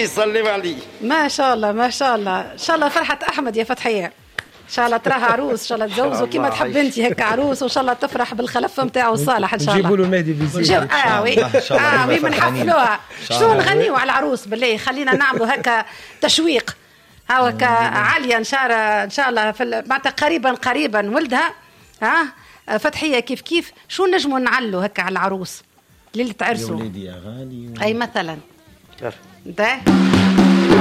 يسلم عليه. ما شاء الله ما شاء الله. ان شاء الله فرحة احمد يا فتحية، ان شاء الله تراها عروس، ان شاء الله تزوجوا كيما تحب انت هيك عروس، وان شاء الله تفرح بالخلف نتاعو صالح ان شاء الله. نجيبوا له المهدي بيزيد. وي بنحفلوها. شنو نغنيوا على العروس بالله؟ خلينا نعملوا هكا تشويق هكا عالية ان شاء الله معناتها قريبا ولدها. فتحية كيف شو نجموا نعلوا هكا على العروس ليلة عرسوا؟ يا وليدي يا غالي اي مثلا ده